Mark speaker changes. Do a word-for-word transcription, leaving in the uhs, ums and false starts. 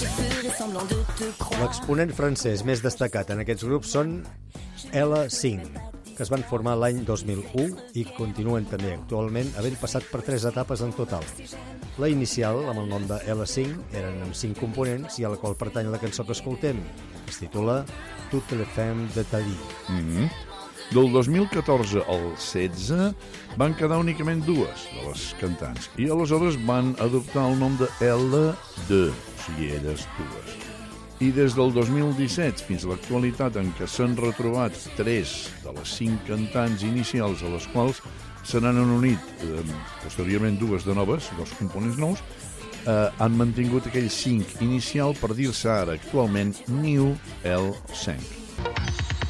Speaker 1: L'exponent francès més destacat en aquests grups són L cinc, que es van formar l'any dos mil u i continuen també actualment, havent passat per tres etapes en total. La inicial, amb el nom de L cinc, eren amb cinc components i a la qual pertany la cançó que escoltem. Es titula Toutes les femmes de ta vie.
Speaker 2: Mm-hmm. Del dos mil catorze al setze van quedar únicament dues de les cantants i aleshores van adoptar el nom de L deux, o sigui, elles dues. I des del dos mil disset fins a l'actualitat, en què s'han retrobat tres de les cinc cantants inicials, a les quals se n'han unit eh, posteriorment dues de noves, dos components nous, eh, han mantingut aquell cinc inicial per dir-se ara actualment New L cinc.